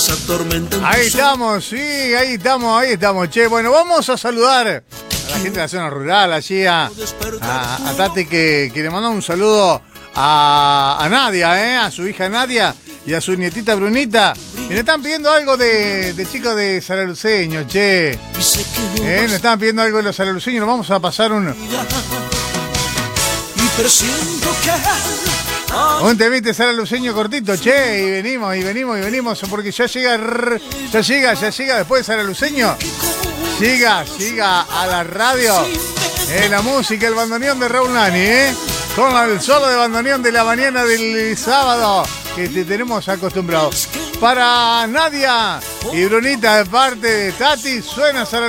atormentan. Ahí estamos, sí, ahí estamos, che. Bueno, vamos a saludar a la gente de la zona rural, allí a Tati, que le manda un saludo a Nadia, a su hija Nadia y a su nietita Brunita. Y le están pidiendo algo de chicos de Salaluceño, che. Le están pidiendo algo de los salaluceños, nos vamos a pasar un temite salaluceño cortito, che, y venimos, porque ya llega después de Salaluceño. Llega a la radio la música, el bandoneón de Raúl Nani, con el solo de bandoneón de la mañana del sábado que te tenemos acostumbrados. Para Nadia y Brunita, de parte de Tati, suena Salaluceño.